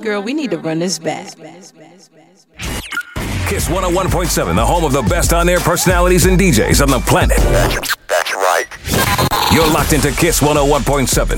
Girl, we need to run this back. Kiss 101.7, the home of the best on-air personalities and DJs on the planet. That's right. You're locked into Kiss 101.7.